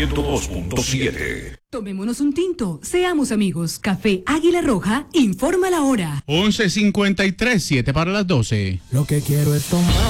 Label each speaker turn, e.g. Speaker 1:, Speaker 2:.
Speaker 1: 102.7.
Speaker 2: Tomémonos un tinto, seamos amigos. Café Águila Roja, informa la hora.
Speaker 3: 11:53, 7 para las 12.
Speaker 4: Lo que quiero es tomar.